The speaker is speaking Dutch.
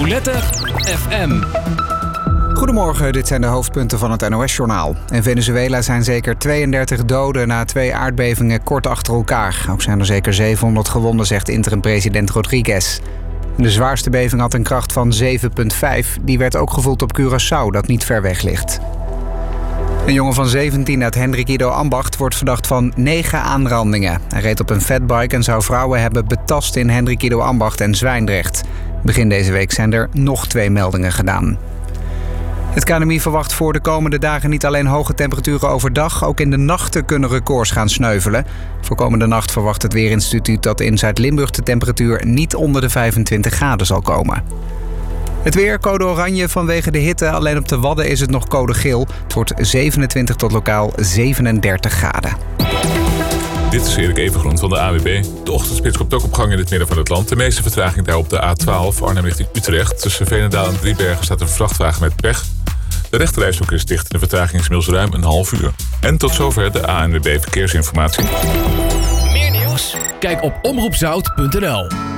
Roulette FM. Goedemorgen, dit zijn de hoofdpunten van het NOS-journaal. In Venezuela zijn zeker 32 doden na 2 aardbevingen kort achter elkaar. Ook zijn er zeker 700 gewonden, zegt interim-president Rodriguez. De zwaarste beving had een kracht van 7,5. Die werd ook gevoeld op Curaçao, dat niet ver weg ligt. Een jongen van 17 uit Hendrik Ido Ambacht wordt verdacht van 9 aanrandingen. Hij reed op een fatbike en zou vrouwen hebben betast in Hendrik Ido Ambacht en Zwijndrecht. Begin deze week zijn er nog 2 meldingen gedaan. Het KNMI verwacht voor de komende dagen niet alleen hoge temperaturen overdag. Ook in de nachten kunnen records gaan sneuvelen. Voor komende nacht verwacht het Weerinstituut dat in Zuid-Limburg de temperatuur niet onder de 25 graden zal komen. Het weer, code oranje vanwege de hitte. Alleen op de Wadden is het nog code geel. Het wordt 27 tot lokaal 37 graden. Dit is Erik Evengroen van de AWB. De ochtendspits komt ook op gang in het midden van het land. De meeste vertraging daar op de A12, Arnhem richting Utrecht. Tussen Veenendaal en Driebergen staat een vrachtwagen met pech. De rechterrijstrook is dicht en de vertraging is inmiddels ruim een half uur. En tot zover de ANWB Verkeersinformatie. Meer nieuws? Kijk op omroepzout.nl.